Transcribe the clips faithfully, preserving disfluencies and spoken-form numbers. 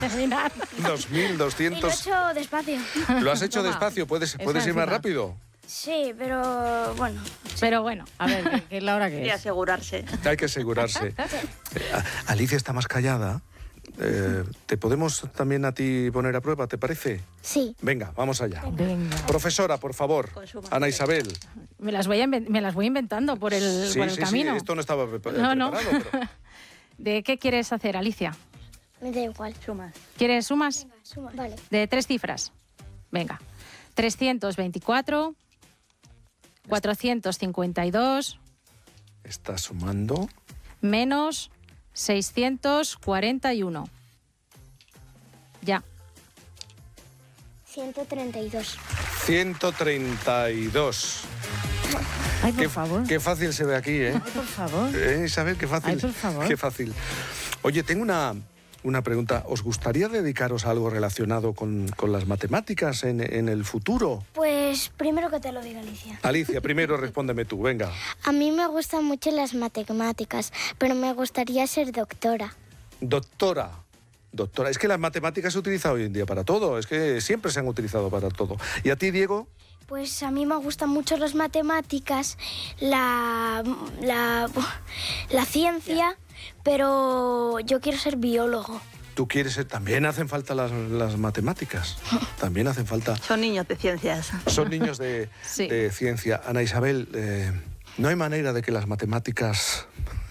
terminar. dos mil doscientos. Y lo he hecho despacio. ¿Lo has hecho Toma. despacio? ¿Puedes, ¿puedes ir más rápido? Sí, pero bueno. Pero bueno, a ver, ¿qué, qué es la hora que Y es? asegurarse. Hay que asegurarse. Eh, a- Alicia está más callada. Eh, ¿Te podemos también a ti poner a prueba, te parece? Sí. Venga, vamos allá. Venga. Profesora, por favor. Con su Ana Isabel. Me las voy, a inven- me las voy inventando por el, Sí, por el sí, camino. sí, esto no estaba prepa- No, no. preparado. Pero... ¿De qué quieres hacer, Alicia? Me da igual. Sumas. ¿Quieres sumas? Suma. Vale. De tres cifras. Venga. trescientos veinticuatro, cuatrocientos cincuenta y dos, Está sumando. menos seiscientos cuarenta y uno. Ya. ciento treinta y dos. ciento treinta y dos. Ay, por Qué, favor. qué fácil se ve aquí, ¿eh? Ay, por favor. ¿Eh, Isabel? Qué fácil. Ay, por favor. Qué fácil. Oye, tengo una, una pregunta. ¿Os gustaría dedicaros a algo relacionado con, con las matemáticas en, en el futuro? Pues primero que te lo diga Alicia. Alicia, primero respóndeme tú, venga. A mí me gustan mucho las matemáticas, pero me gustaría ser doctora. Doctora. Doctora, es que las matemáticas se utilizan hoy en día para todo, es que siempre se han utilizado para todo. ¿Y a ti, Diego? Pues a mí me gustan mucho las matemáticas, la, la, la ciencia, pero yo quiero ser biólogo. ¿Tú quieres ser? También hacen falta las, las matemáticas. También hacen falta. Son niños de ciencias. Son niños de, Sí. de ciencia. Ana Isabel, eh, no hay manera de que las matemáticas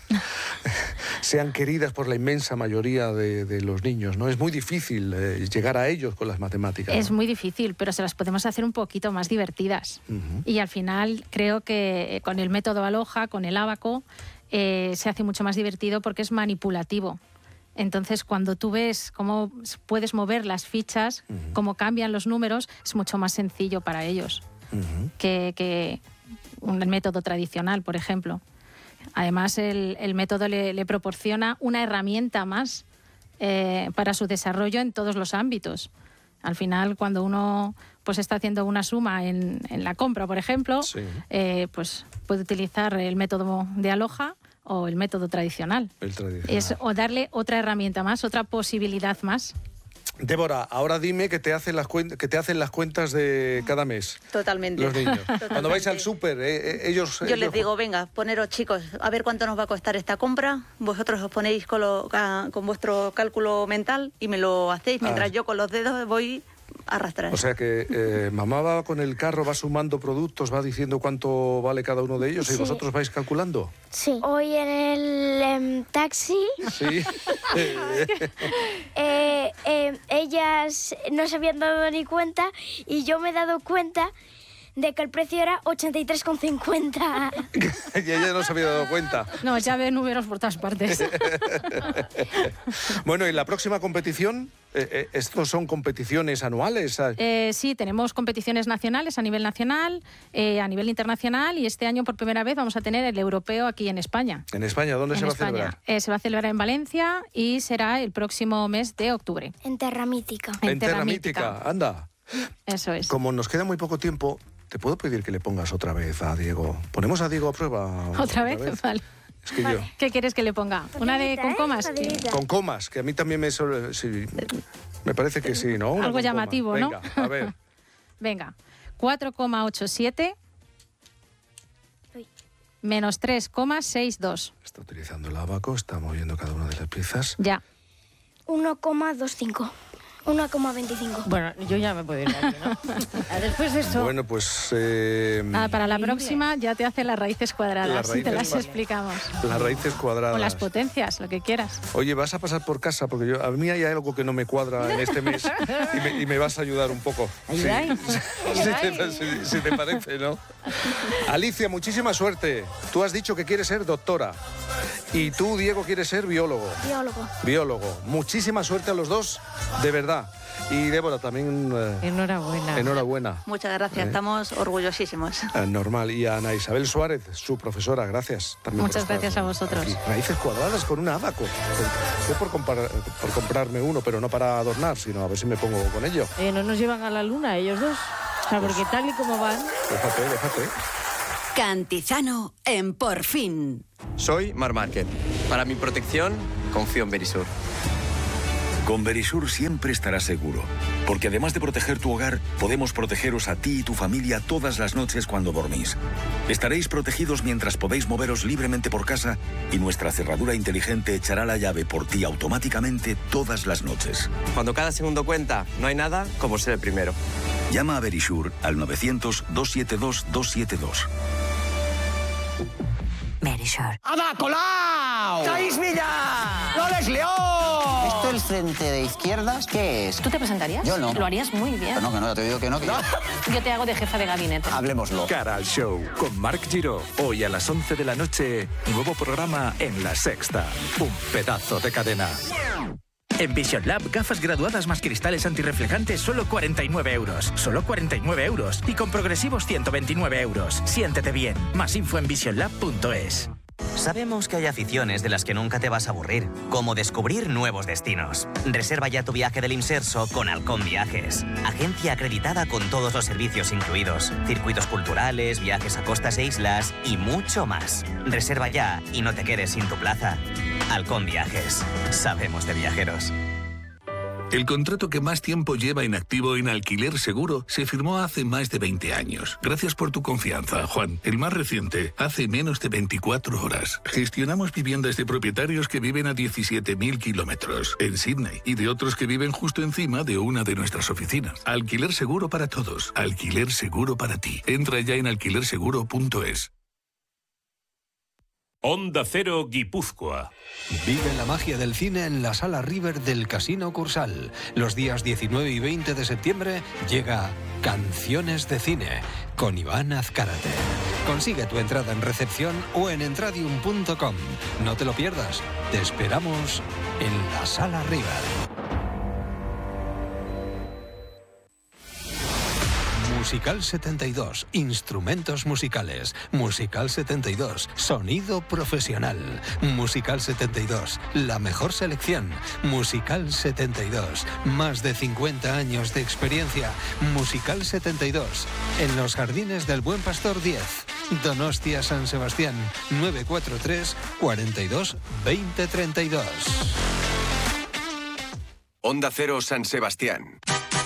sean queridas por la inmensa mayoría de, de los niños, ¿no? Es muy difícil eh, llegar a ellos con las matemáticas. Es ¿no? muy difícil, pero se las podemos hacer un poquito más divertidas. Ujú. Y al final creo que eh, con el método Aloha, con el ábaco, eh, se hace mucho más divertido porque es manipulativo. Entonces, cuando tú ves cómo puedes mover las fichas, Ujú. cómo cambian los números, es mucho más sencillo para ellos Ujú. que, que un método tradicional, por ejemplo. Además, el, el método le, le proporciona una herramienta más eh, para su desarrollo en todos los ámbitos. Al final, cuando uno pues está haciendo una suma en, en la compra, por ejemplo, Sí. eh, pues puede utilizar el método de Aloha o el método tradicional. El tradicional. Es o darle otra herramienta más, otra posibilidad más. Débora, ahora dime que te hacen las cuen- que te hacen las cuentas de cada mes. Totalmente. Los niños. Totalmente. Cuando vais al súper, eh, eh, ellos... Yo ellos- les digo, venga, poneros chicos, a ver cuánto nos va a costar esta compra. Vosotros os ponéis con, lo- ca- con vuestro cálculo mental y me lo hacéis mientras Ah. yo con los dedos voy a arrastrar. O sea que eh, mamá va con el carro, va sumando productos, va diciendo cuánto vale cada uno de ellos y Sí. vosotros vais calculando. Sí. Hoy en el em, taxi, Sí. eh, eh, ellas no se habían dado ni cuenta y yo me he dado cuenta de que el precio era ochenta y tres con cincuenta. Y ella no se había dado cuenta. No, ya ve números por todas partes. Bueno, y la próxima competición, eh, eh, estos son competiciones anuales. ¿sabes? Eh, sí, tenemos competiciones nacionales a nivel nacional, eh, a nivel internacional, y este año por primera vez vamos a tener el europeo aquí en España. En España, ¿dónde En se va España. a celebrar? Eh, se va a celebrar en Valencia y será el próximo mes de octubre. En Terra Mítica. En En Terra Terra Mítica. Mítica. Anda. Eso es. Como nos queda muy poco tiempo, ¿te puedo pedir que le pongas otra vez a Diego? ¿Ponemos a Diego a prueba? ¿Otra vez? Vale. Es que yo... ¿Qué quieres que le ponga? ¿Una de Facilita, con ¿eh? comas? Facilita. Con comas, que a mí también me... suele- sí, me parece que sí, ¿no? Una Algo con llamativo, comas. ¿no? Venga, a ver. Venga, cuatro coma ochenta y siete Uy. menos tres coma sesenta y dos. Está utilizando el abaco, está moviendo cada una de las piezas. Ya. uno coma veinticinco. uno coma veinticinco. Bueno, yo ya me puedo ir de aquí, ¿no? Después de eso... Bueno, pues... eh, Nada, para la Increíble. próxima ya te hace las raíces cuadradas Las y te raíces las más- explicamos. las raíces cuadradas. O las potencias, lo que quieras. Oye, vas a pasar por casa porque yo, a mí hay algo que no me cuadra en este mes y me, y me vas a ayudar un poco. Ay, Sí. ay. Si te, si- si te parece, ¿no? Alicia, muchísima suerte. Tú has dicho que quieres ser doctora y tú, Diego, quieres ser biólogo. Biólogo. Biólogo. Muchísima suerte a los dos, de verdad. Y Débora, también eh, Enhorabuena. enhorabuena. Muchas gracias, ¿Eh? estamos orgullosísimos. Eh, Normal. Y a Ana Isabel Suárez, su profesora, gracias. También por Muchas estar gracias a vosotros. aquí. Raíces cuadradas con un abaco. Yo por, compar- por comprarme uno, pero no para adornar, sino a ver si me pongo con ello. Eh, no nos llevan a la luna ellos dos. O sea, porque tal y como van... Déjate, déjate. Cantizano en Por Fin. Soy Mar Márquez. Para mi protección, confío en Berisur. Con Verisure siempre estarás seguro, porque además de proteger tu hogar, podemos protegeros a ti y tu familia todas las noches cuando dormís. Estaréis protegidos mientras podéis moveros libremente por casa y nuestra cerradura inteligente echará la llave por ti automáticamente todas las noches. Cuando cada segundo cuenta, no hay nada como ser el primero. Llama a Verisure al novecientos, doscientos setenta y dos, doscientos setenta y dos. Verisure. ¡Ada Colau! ¡Caís Villa! ¡Loles León! ¿Esto el frente de izquierdas qué es? ¿Tú te presentarías? Yo no. Lo harías muy bien. Que no, que no, te digo que no. Que no. Yo te hago de jefa de gabinete. Hablemoslo. Cara al show con Marc Giró. Hoy a las once de la noche, nuevo programa en La Sexta. Un pedazo de cadena. En Vision Lab, gafas graduadas más cristales antirreflejantes, solo cuarenta y nueve euros. Solo cuarenta y nueve euros. Y con progresivos, ciento veintinueve euros. Siéntete bien. Más info en vision lab punto es. Sabemos que hay aficiones de las que nunca te vas a aburrir, como descubrir nuevos destinos. Reserva ya tu viaje del Imserso con Halcón Viajes. Agencia acreditada con todos los servicios incluidos. Circuitos culturales, viajes a costas e islas y mucho más. Reserva ya y no te quedes sin tu plaza. Halcón Viajes. Sabemos de viajeros. El contrato que más tiempo lleva inactivo en Alquiler Seguro se firmó hace más de veinte años. Gracias por tu confianza, Juan. El más reciente, hace menos de veinticuatro horas. Gestionamos viviendas de propietarios que viven a diecisiete mil kilómetros en Sydney y de otros que viven justo encima de una de nuestras oficinas. Alquiler Seguro para todos. Alquiler Seguro para ti. Entra ya en alquiler seguro punto es. Onda Cero Guipúzcoa. Vive la magia del cine en la Sala River del Casino Cursal. Los días diecinueve y veinte de septiembre llega Canciones de Cine con Iván Azcárate. Consigue tu entrada en recepción o en entradium punto com. No te lo pierdas. Te esperamos en la Sala River. Musical setenta y dos, instrumentos musicales. Musical setenta y dos, sonido profesional. Musical setenta y dos, la mejor selección. Musical setenta y dos, más de cincuenta años de experiencia. Musical setenta y dos, en los Jardines del Buen Pastor diez. Donostia San Sebastián, nueve cuatro tres, cuarenta y dos, veinte treinta y dos. Onda Cero San Sebastián.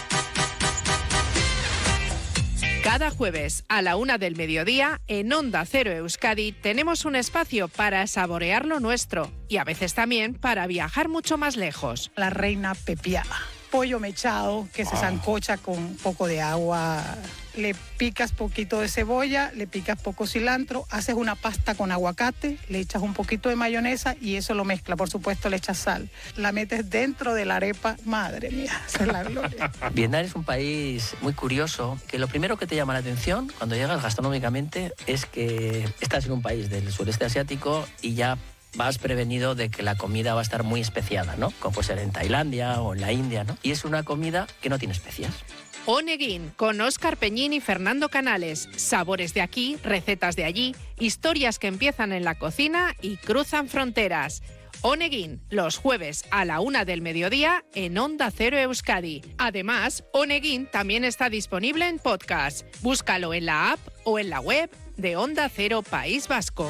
Cada jueves a la una del mediodía en Onda Cero Euskadi tenemos un espacio para saborear lo nuestro y a veces también para viajar mucho más lejos. La reina pepiada. Pollo mechado que se sancocha con un poco de agua. Le picas poquito de cebolla, le picas poco cilantro, haces una pasta con aguacate, le echas un poquito de mayonesa y eso lo mezcla. Por supuesto le echas sal. La metes dentro de la arepa. Madre mía, esa es la gloria. Vietnam es un país muy curioso, que lo primero que te llama la atención cuando llegas gastronómicamente es que estás en un país del sureste asiático y ya vas prevenido de que la comida va a estar muy especiada, ¿no? Como puede ser en Tailandia o en la India, ¿no? Y es una comida que no tiene especias. Oneguin, con Óscar Peñín y Fernando Canales. Sabores de aquí, recetas de allí, historias que empiezan en la cocina y cruzan fronteras. Oneguin, los jueves a la una del mediodía en Onda Cero Euskadi. Además, Oneguin también está disponible en podcast. Búscalo en la app o en la web de Onda Cero País Vasco.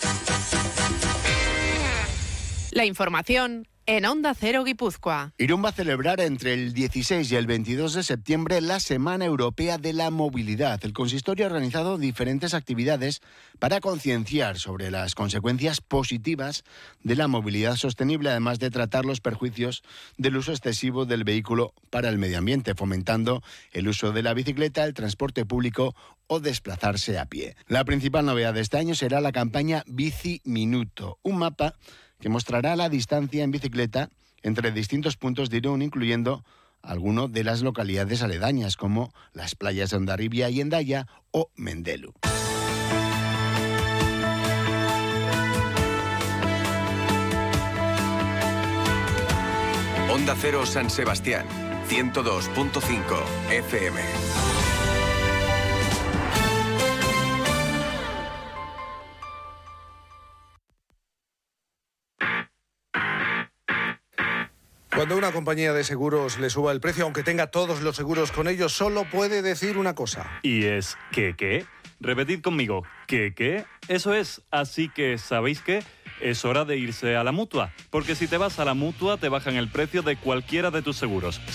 La información en Onda Cero Guipúzcoa. Irún va a celebrar entre el dieciséis y el veintidós de septiembre la Semana Europea de la Movilidad. El consistorio ha organizado diferentes actividades para concienciar sobre las consecuencias positivas de la movilidad sostenible, además de tratar los perjuicios del uso excesivo del vehículo para el medio ambiente, fomentando el uso de la bicicleta, el transporte público o desplazarse a pie. La principal novedad de este año será la campaña Bici Minuto, un mapa que mostrará la distancia en bicicleta entre distintos puntos de Irún, incluyendo algunas de las localidades aledañas, como las playas de Hondarribia y Hendaya o Mendelu. Onda Cero San Sebastián, ciento dos punto cinco F M. Cuando una compañía de seguros le suba el precio, aunque tenga todos los seguros con ellos, solo puede decir una cosa. ¿Y es que qué? Repetid conmigo. ¿Qué qué? Eso es. Así que, ¿sabéis qué? es hora de irse a la Mutua, porque si te vas a la Mutua te bajan el precio de cualquiera de tus seguros.